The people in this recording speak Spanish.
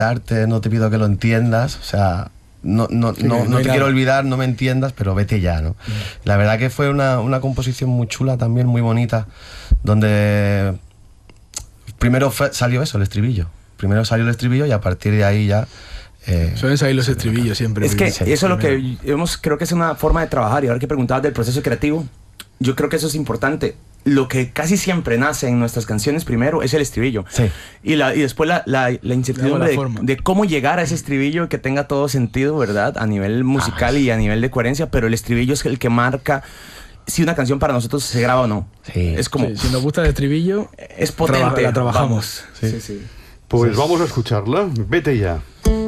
arte, no te pido que lo entiendas, o sea, no te quiero olvidar, no me entiendas, pero vete ya, ¿no? La verdad que fue una composición muy chula también, muy bonita, donde primero salió eso, el estribillo. Primero salió el estribillo y a partir de ahí ya... suelen salir los estribillos siempre. Es que eso es lo que creo que es una forma de trabajar. Y ahora que preguntabas del proceso creativo, yo creo que eso es importante. Lo que casi siempre nace en nuestras canciones primero es el estribillo. Sí. Y después la incertidumbre de cómo llegar a ese estribillo que tenga todo sentido, ¿verdad? A nivel musical y a nivel de coherencia, pero el estribillo es el que marca si una canción para nosotros se graba o no. Sí. Es como... Sí, si nos gusta el estribillo, es potente. la trabajamos. Sí. Pues vamos a escucharla. Vete ya.